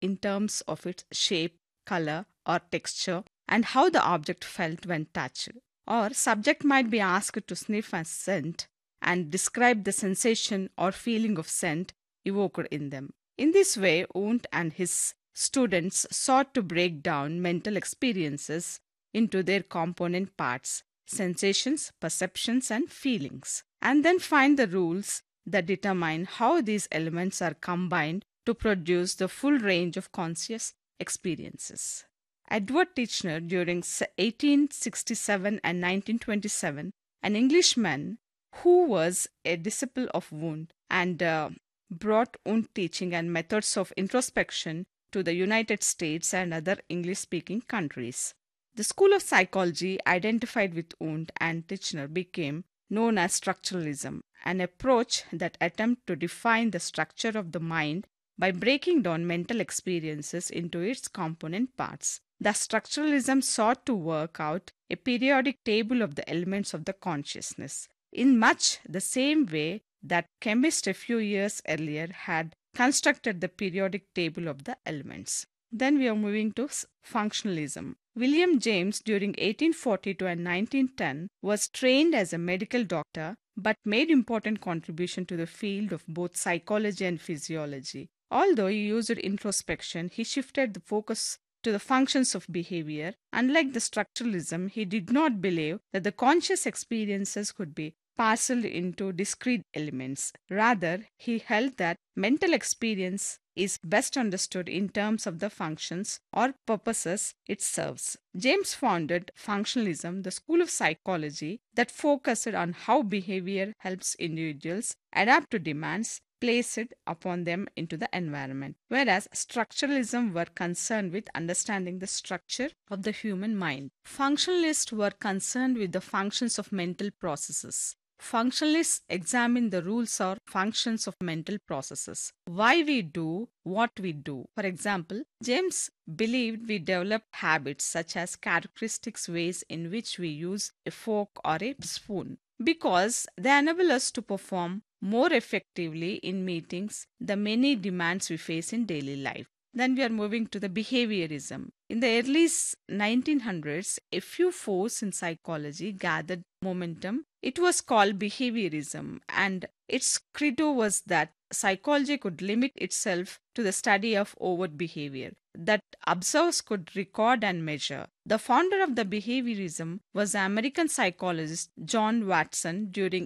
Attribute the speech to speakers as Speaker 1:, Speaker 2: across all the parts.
Speaker 1: in terms of its shape, color, or texture, and how the object felt when touched. Or subject might be asked to sniff a scent and describe the sensation or feeling of scent evoked in them. In this way, Wundt and his students sought to break down mental experiences into their component parts, sensations, perceptions, and feelings, and then find the rules that determine how these elements are combined to produce the full range of conscious experiences. Edward Titchener, during 1867 and 1927, an Englishman who was a disciple of Wundt and brought Wundt teaching and methods of introspection to the United States and other English speaking countries. The School of Psychology identified with Wundt and Titchener became known as structuralism, an approach that attempts to define the structure of the mind by breaking down mental experiences into its component parts. The structuralism sought to work out a periodic table of the elements of the consciousness, in much the same way that chemists a few years earlier had constructed the periodic table of the elements. Then we are moving to functionalism. William James, during 1842 and 1910, was trained as a medical doctor but made important contribution to the field of both psychology and physiology. Although he used introspection, he shifted the focus to the functions of behavior. Unlike the structuralism, he did not believe that the conscious experiences could be parceled into discrete elements. Rather, he held that mental experience is best understood in terms of the functions or purposes it serves. James founded functionalism, the school of psychology that focused on how behavior helps individuals adapt to demands placed upon them into the environment, whereas structuralism were concerned with understanding the structure of the human mind. Functionalists were concerned with the functions of mental processes. Functionalists examine the rules or functions of mental processes, why we do what we do. For example, James believed we develop habits such as characteristics ways in which we use a fork or a spoon because they enable us to perform more effectively in meetings the many demands we face in daily life. Then we are moving to the behaviorism. In the early 1900s, a few forces in psychology gathered momentum. It was called behaviorism, and its credo was that psychology could limit itself to the study of overt behavior that observers could record and measure. The founder of the behaviorism was the American psychologist John Watson during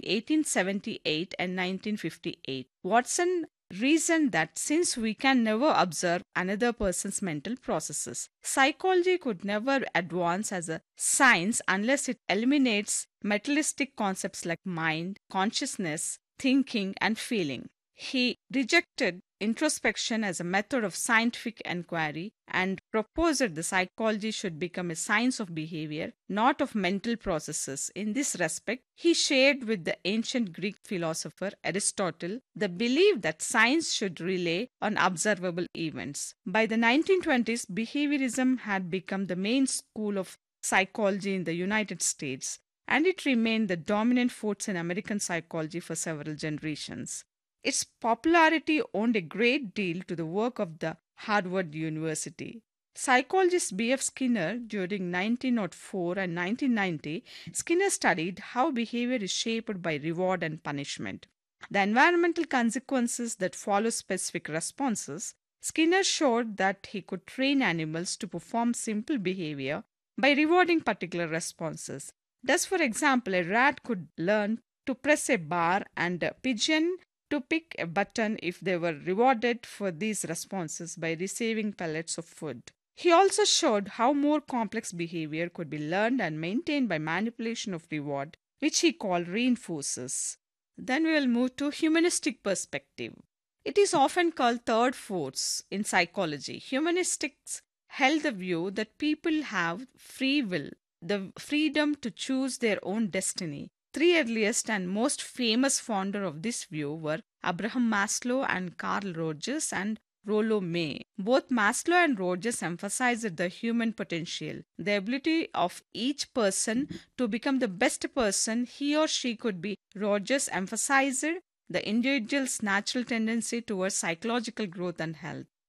Speaker 1: 1878 and 1958. Watson reasoned that since we can never observe another person's mental processes, psychology could never advance as a science unless it eliminates materialistic concepts like mind, consciousness, thinking, and feeling. He rejected introspection as a method of scientific inquiry and proposed the psychology should become a science of behavior, not of mental processes. In this respect, he shared with the ancient Greek philosopher Aristotle the belief that science should rely on observable events. By the 1920s, behaviorism had become the main school of psychology in the United States, and it remained the dominant force in American psychology for several generations. Its popularity owed a great deal to the work of the Harvard University. Psychologist B.F. Skinner, during 1904 and 1990, Skinner studied how behavior is shaped by reward and punishment, the environmental consequences that follow specific responses. Skinner showed that he could train animals to perform simple behavior by rewarding particular responses. Thus, for example, a rat could learn to press a bar and a pigeon to pick a button if they were rewarded for these responses by receiving pellets of food. He also showed how more complex behavior could be learned and maintained by manipulation of reward, which he called reinforcers. Then we will move to humanistic perspective. It is often called third force in psychology. Humanistics held the view that people have free will, the freedom to choose their own destiny. Three earliest and most famous founders of this view were Abraham Maslow and Carl Rogers and Rollo May. Both Maslow and Rogers emphasized the human potential, the ability of each person to become the best person he or she could be. Rogers emphasized the individual's natural tendency towards psychological growth and health.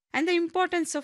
Speaker 1: and the importance of